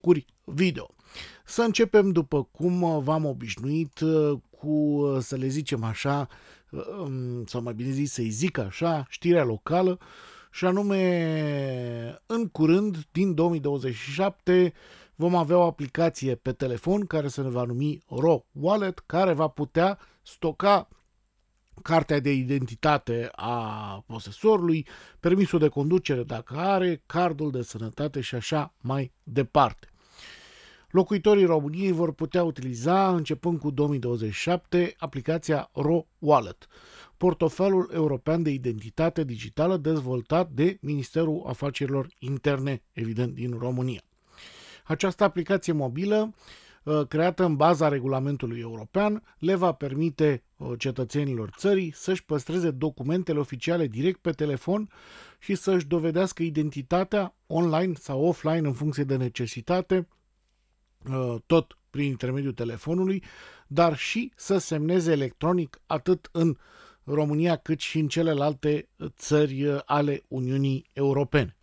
jocuri video. Să începem după cum v-am obișnuit cu, să le zicem așa, sau mai bine zis să-i zic așa, știrea locală, și anume în curând, din 2027, vom avea o aplicație pe telefon care se va numi Ro Wallet, care va putea stoca cartea de identitate a posesorului, permisul de conducere dacă are, cardul de sănătate și așa mai departe. Locuitorii României vor putea utiliza, începând cu 2027, aplicația Ro Wallet, portofelul european de identitate digitală dezvoltat de Ministerul Afacerilor Interne, evident, din România. Această aplicație mobilă, creată în baza regulamentului european, le va permite cetățenilor țării să-și păstreze documentele oficiale direct pe telefon și să-și dovedească identitatea online sau offline în funcție de necesitate, tot prin intermediul telefonului, dar și să semneze electronic atât în România cât și în celelalte țări ale Uniunii Europene.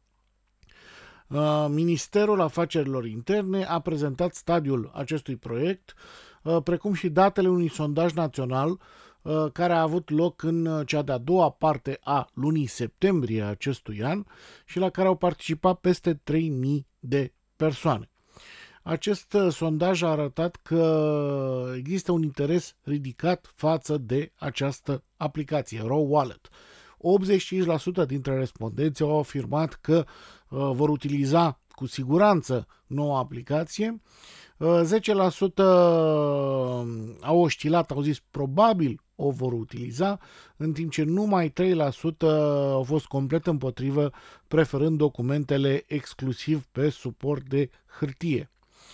Ministerul Afacerilor Interne a prezentat stadiul acestui proiect, precum și datele unui sondaj național care a avut loc în cea de-a doua parte a lunii septembrie acestui an și la care au participat peste 3.000 de persoane. Acest sondaj a arătat că există un interes ridicat față de această aplicație, Ro Wallet. 85% dintre respondenți au afirmat că vor utiliza cu siguranță noua aplicație, 10% au oscilat, au zis probabil o vor utiliza, în timp ce numai 3% au fost complet împotrivă, preferând documentele exclusiv pe suport de hârtie.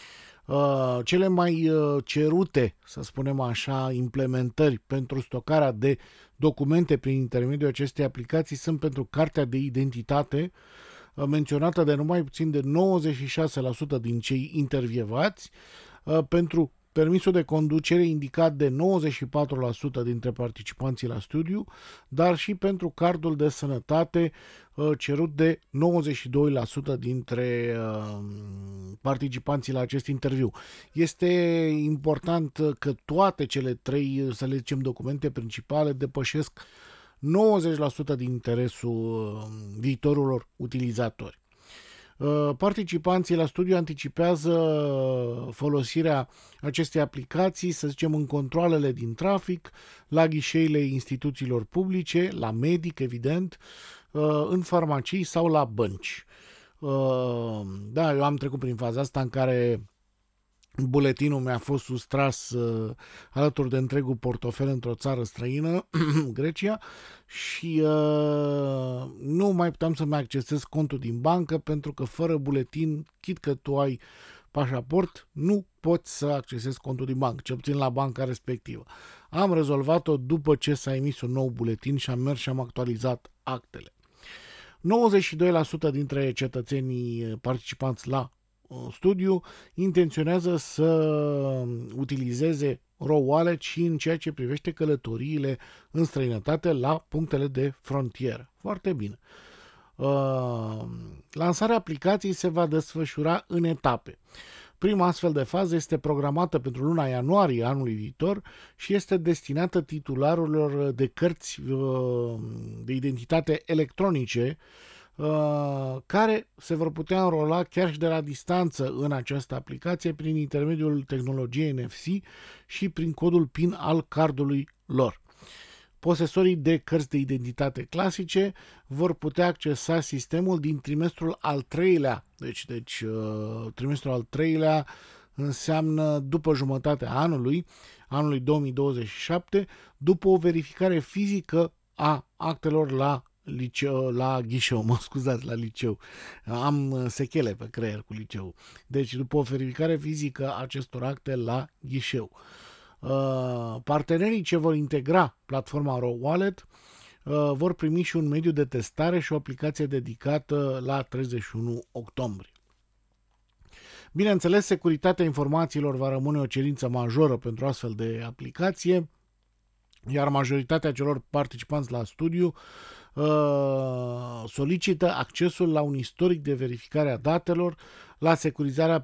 Cele mai cerute, să spunem așa, implementări pentru stocarea de documente prin intermediul acestei aplicații sunt pentru cartea de identitate, menționată de numai puțin de 96% din cei intervievați, pentru permisul de conducere indicat de 94% dintre participanții la studiu, dar și pentru cardul de sănătate cerut de 92% dintre participanții la acest interviu. Este important că toate cele trei, să le zicem, documente principale depășesc 90% din interesul viitorilor utilizatori. Participanții la studiu anticipează folosirea acestei aplicații, să zicem, în controalele din trafic, la ghișeile instituțiilor publice, la medic, evident, în farmacii sau la bănci. Da, eu am trecut prin faza asta în care buletinul mi-a fost sustras alături de întregul portofel într-o țară străină, Grecia, și nu mai puteam să-mi accesez contul din bancă pentru că fără buletin, chit că tu ai pașaport, nu poți să accesezi contul din bancă, cel puțin la banca respectivă. Am rezolvat-o după ce s-a emis un nou buletin și am mers și am actualizat actele. 92% dintre cetățenii participanți la studiu intenționează să utilizeze Ro Wallet și în ceea ce privește călătoriile în străinătate la punctele de frontieră. Foarte bine. Lansarea aplicației se va desfășura în etape. Prima astfel de fază este programată pentru luna ianuarie anului viitor și este destinată titularilor de cărți de identitate electronice care se vor putea înrola chiar și de la distanță în această aplicație prin intermediul tehnologiei NFC și prin codul PIN al cardului lor. Posesorii de cărți de identitate clasice vor putea accesa sistemul din trimestrul al treilea. Deci trimestrul al treilea înseamnă după jumătatea anului 2027, după o verificare fizică a actelor la liceu, la liceu. Am sechele pe creier cu liceu. Deci, după o verificare fizică a acestor acte la ghișeu. Partenerii ce vor integra platforma Ro Wallet vor primi și un mediu de testare și o aplicație dedicată la 31 octombrie. Bineînțeles, securitatea informațiilor va rămâne o cerință majoră pentru astfel de aplicație, iar majoritatea celor participanți la studiu solicită accesul la un istoric de verificare a datelor, la securizarea